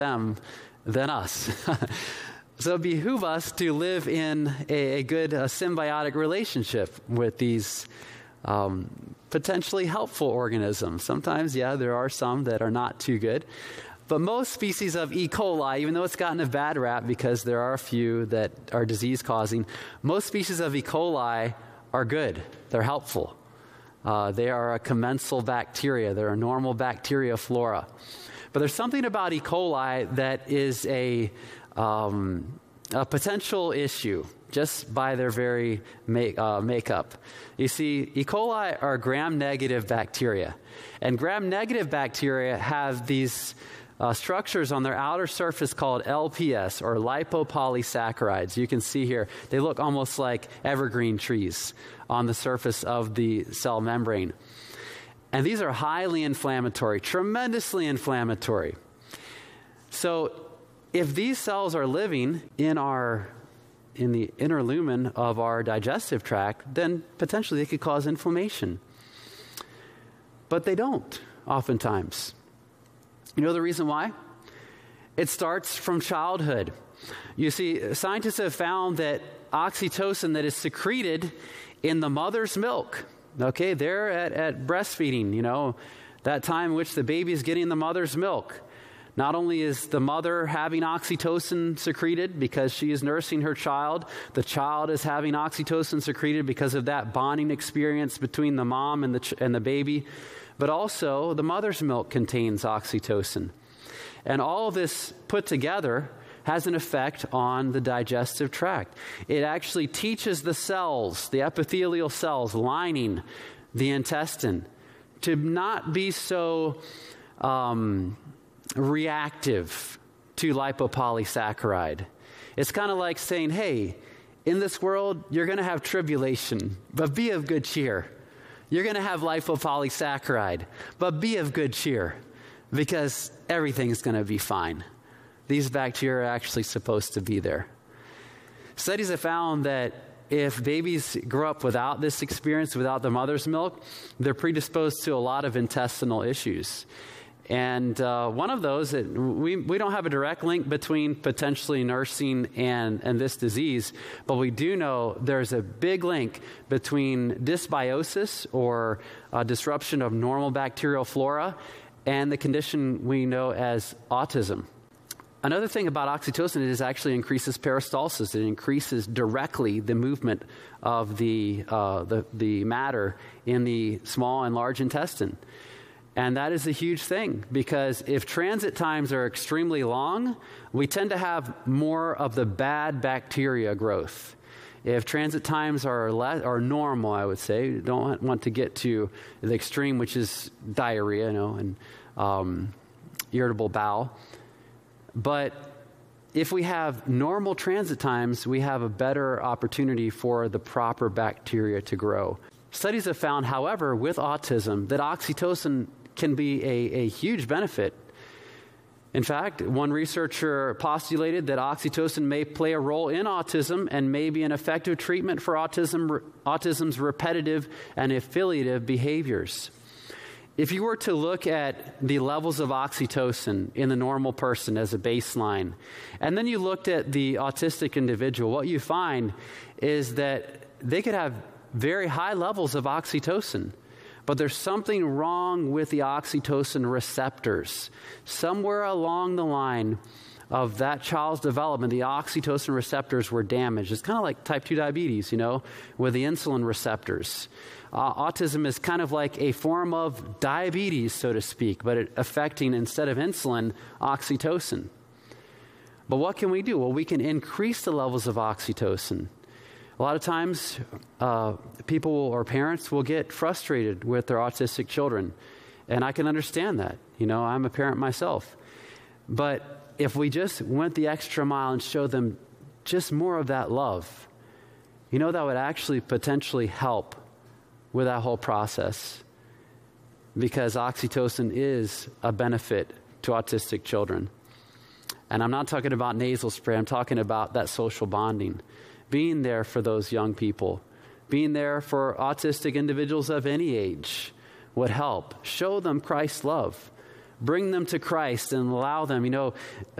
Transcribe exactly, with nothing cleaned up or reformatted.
them than us. So it behooves us to live in a, a good a symbiotic relationship with these um, potentially helpful organisms. Sometimes, yeah, there are some that are not too good. But most species of E. coli, even though it's gotten a bad rap because there are a few that are disease-causing, most species of E. coli are good. They're helpful. Uh, they are a commensal bacteria. They're a normal bacteria flora. But there's something about E. coli that is a, um, a potential issue just by their very make, uh, makeup. You see, E. coli are gram-negative bacteria. And gram-negative bacteria have these uh, structures on their outer surface called L P S, or lipopolysaccharides. You can see here, they look almost like evergreen trees on the surface of the cell membrane. And these are highly inflammatory, tremendously inflammatory. So if these cells are living in our in the inner lumen of our digestive tract, then potentially they could cause inflammation. But they don't, oftentimes. You know the reason why? It starts from childhood. You see, scientists have found that oxytocin that is secreted in the mother's milk, okay, they're at, at breastfeeding, you know, that time in which the baby is getting the mother's milk. Not only is the mother having oxytocin secreted because she is nursing her child, the child is having oxytocin secreted because of that bonding experience between the mom and the ch- and the baby, but also the mother's milk contains oxytocin. And all of this put together has an effect on the digestive tract. It actually teaches the cells, the epithelial cells lining the intestine, to not be so um, reactive to lipopolysaccharide. It's kind of like saying, hey, in this world, you're going to have tribulation, but be of good cheer. You're going to have lipopolysaccharide, but be of good cheer, because everything's going to be fine. These bacteria are actually supposed to be there. Studies have found that if babies grow up without this experience, without the mother's milk, they're predisposed to a lot of intestinal issues. And uh, one of those, that we, we don't have a direct link between potentially nursing and, and this disease, but we do know there's a big link between dysbiosis, or uh, disruption of normal bacterial flora, and the condition we know as autism. Another thing about oxytocin is it actually increases peristalsis. It increases directly the movement of the, uh, the, the matter in the small and large intestine. And that is a huge thing, because if transit times are extremely long, we tend to have more of the bad bacteria growth. If transit times are less, or normal, I would say, you don't want to get to the extreme, which is diarrhea, you know, and um, irritable bowel. But if we have normal transit times, we have a better opportunity for the proper bacteria to grow. Studies have found, however, with autism, that oxytocin can be a, a huge benefit. In fact, one researcher postulated that oxytocin may play a role in autism and may be an effective treatment for autism, autism's repetitive and affiliative behaviors. If you were to look at the levels of oxytocin in the normal person as a baseline, and then you looked at the autistic individual, what you find is that they could have very high levels of oxytocin, but there's something wrong with the oxytocin receptors. Somewhere along the line of that child's development, the oxytocin receptors were damaged. It's kind of like type two diabetes, you know, with the insulin receptors. Uh, autism is kind of like a form of diabetes, so to speak, but it affecting, instead of insulin, oxytocin. But what can we do? Well, we can increase the levels of oxytocin. A lot of times, uh, people or parents will get frustrated with their autistic children, and I can understand that. You know, I'm a parent myself. But if we just went the extra mile and showed them just more of that love, you know, that would actually potentially help with that whole process, because oxytocin is a benefit to autistic children. And I'm not talking about nasal spray. I'm talking about that social bonding, being there for those young people, being there for autistic individuals of any age would help. Show them Christ's love bring them to Christ and allow them, you know,